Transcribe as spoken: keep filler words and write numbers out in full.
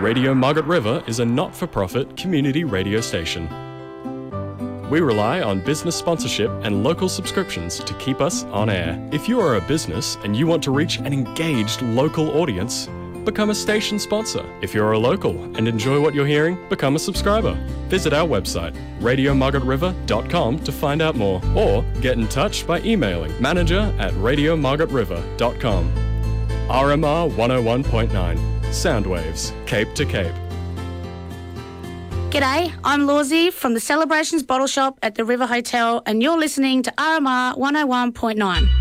Radio Margaret River is a not-for-profit community radio station. We rely on business sponsorship and local subscriptions to keep us on air. If you are a business and you want to reach an engaged local audience, become a station sponsor. If you're a local and enjoy what you're hearing, become a subscriber. Visit our website, radio margaret river dot com, to find out more, or get in touch by emailing manager at radio margaret river dot com. R M R one oh one point nine, Soundwaves, Cape to Cape. G'day, I'm Lawsy from the Celebrations Bottle Shop at the River Hotel, and you're listening to R M R one oh one point nine.